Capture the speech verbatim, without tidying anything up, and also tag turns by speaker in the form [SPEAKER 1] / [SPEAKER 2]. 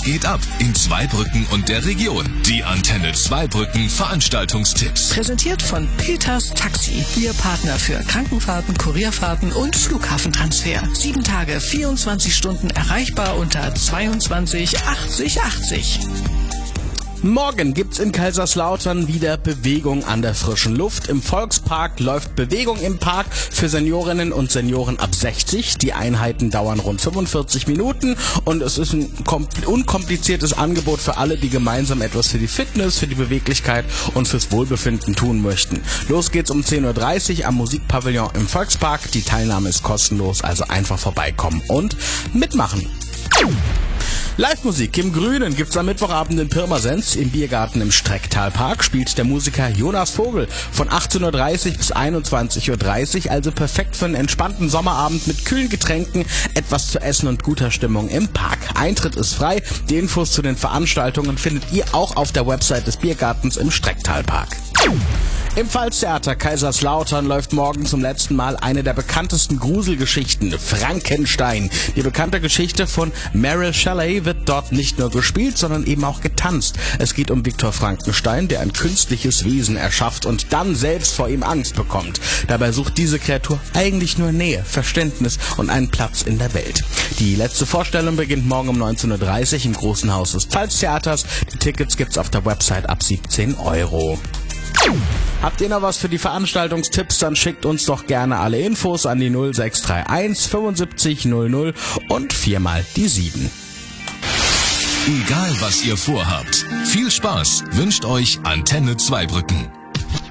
[SPEAKER 1] geht ab in Zweibrücken und der Region? Die Antenne Zweibrücken Veranstaltungstipps.
[SPEAKER 2] Präsentiert von Peters Taxi. Ihr Partner für Krankenfahrten, Kurierfahrten und Flughafentransfer. Sieben Tage, vierundzwanzig Stunden erreichbar unter zweiundzwanzig achtzig achtzig.
[SPEAKER 3] Morgen gibt's in Kaiserslautern wieder Bewegung an der frischen Luft. Im Volkspark läuft Bewegung im Park für Seniorinnen und Senioren ab sechzig. Die Einheiten dauern rund fünfundvierzig Minuten und es ist ein unkompliziertes Angebot für alle, die gemeinsam etwas für die Fitness, für die Beweglichkeit und fürs Wohlbefinden tun möchten. Los geht's um zehn Uhr dreißig am Musikpavillon im Volkspark. Die Teilnahme ist kostenlos, also einfach vorbeikommen und mitmachen. Live-Musik im Grünen gibt's am Mittwochabend in Pirmasens. Im Biergarten im Strecktalpark spielt der Musiker Jonas Vogel von achtzehn Uhr dreißig bis einundzwanzig Uhr dreißig, also perfekt für einen entspannten Sommerabend mit kühlen Getränken, etwas zu essen und guter Stimmung im Park. Eintritt ist frei. Die Infos zu den Veranstaltungen findet ihr auch auf der Website des Biergartens im Strecktalpark. Im Pfalztheater Kaiserslautern läuft morgen zum letzten Mal eine der bekanntesten Gruselgeschichten, Frankenstein. Die bekannte Geschichte von Mary Shelley wird dort nicht nur gespielt, sondern eben auch getanzt. Es geht um Viktor Frankenstein, der ein künstliches Wesen erschafft und dann selbst vor ihm Angst bekommt. Dabei sucht diese Kreatur eigentlich nur Nähe, Verständnis und einen Platz in der Welt. Die letzte Vorstellung beginnt morgen um neunzehn Uhr dreißig im großen Haus des Pfalztheaters. Die Tickets gibt's auf der Website ab siebzehn Euro. Habt ihr noch was für die Veranstaltungstipps, dann schickt uns doch gerne alle Infos an die null sechs drei eins fünfundsiebzig null null und viermal die sieben.
[SPEAKER 1] Egal was ihr vorhabt, viel Spaß wünscht euch Antenne Zweibrücken.